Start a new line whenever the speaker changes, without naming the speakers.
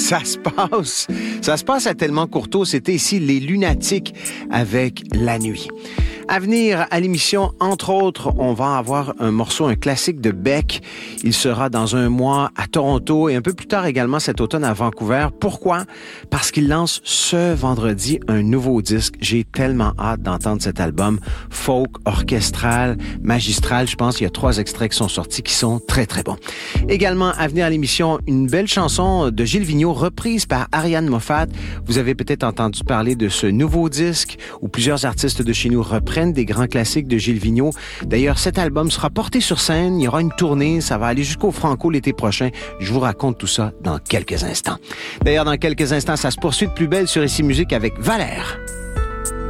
Ça se passe à Tellement Courteau. C'était ici Les Lunatiques avec La Nuit. À venir à l'émission, entre autres, on va avoir un classique de Beck. Il sera dans un mois à Toronto et un peu plus tard également cet automne à Vancouver. Pourquoi? Parce qu'il lance ce vendredi un nouveau disque. J'ai tellement hâte d'entendre cet album folk, orchestral, magistral. Je pense qu'il y a 3 extraits qui sont sortis qui sont très, très bons. Également, à venir à l'émission, une belle chanson de Gilles Vigneault reprise par Ariane Moffat. Vous avez peut-être entendu parler de ce nouveau disque où plusieurs artistes de chez nous reprennent des grands classiques de Gilles Vigneault. D'ailleurs, cet album sera porté sur scène. Il y aura une tournée. Ça va aller jusqu'au Franco l'été prochain. Je vous raconte tout ça dans quelques instants. D'ailleurs, dans quelques instants, ça se poursuit de plus belle sur Ici Musique avec Valère.